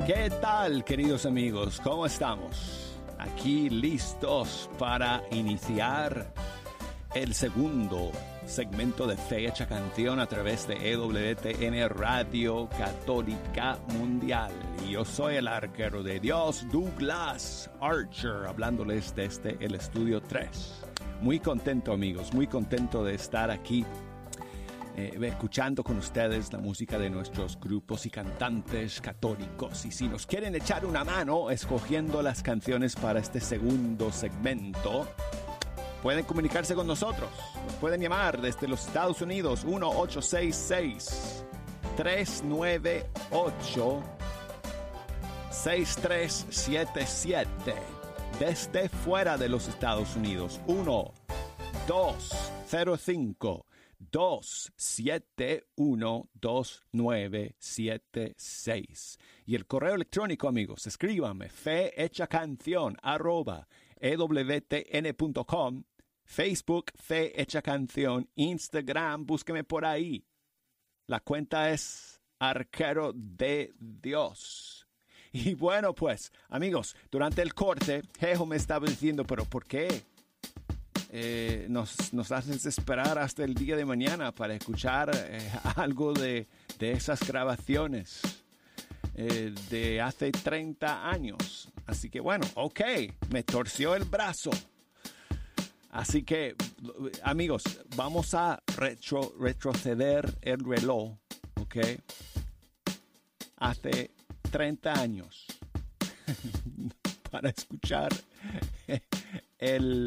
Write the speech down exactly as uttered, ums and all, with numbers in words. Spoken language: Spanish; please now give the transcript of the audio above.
¿Qué tal, queridos amigos? ¿Cómo estamos? Aquí listos para iniciar el segundo segmento de Fe Hecha Canción a través de E W T N Radio Católica Mundial. Y yo soy el arquero de Dios, Douglas Archer, hablándoles desde el estudio tres. Muy contento, amigos, muy contento de estar aquí Eh, escuchando con ustedes la música de nuestros grupos y cantantes católicos. Y si nos quieren echar una mano escogiendo las canciones para este segundo segmento, pueden comunicarse con nosotros. Nos pueden llamar desde los Estados Unidos uno ocho seis seis, tres nueve ocho, seis tres siete siete. Desde fuera de los Estados Unidos uno dos cero cinco, dos siete uno, dos nueve siete seis. Y el correo electrónico, amigos, escríbanme fehechacanción arroba ewtn punto com, Facebook Fe Hecha Canción, Instagram, búsqueme por ahí. La cuenta es Arquero de Dios. Y bueno, pues, amigos, durante el corte, Jejo me estaba diciendo, pero ¿por qué? Eh, nos, nos haces esperar hasta el día de mañana para escuchar eh, algo de, de esas grabaciones eh, de hace treinta años. Así que bueno, ok, me torció el brazo. Así que, amigos, vamos a retro, retroceder el reloj, ok, hace treinta años para escuchar el